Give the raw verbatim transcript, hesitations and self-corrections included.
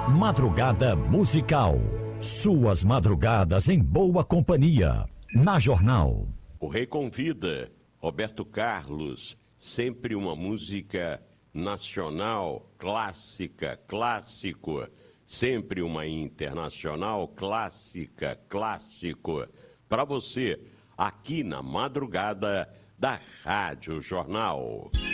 Madrugada musical. Suas madrugadas em boa companhia. Na Jornal. O Rei convida Roberto Carlos. Sempre uma música nacional, clássica, clássico. Sempre uma internacional, clássica, clássico. Para você, aqui na madrugada da Rádio Jornal.